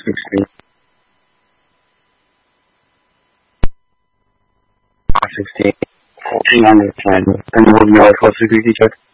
16. 16. 14 on the 10. And what do you like for security check?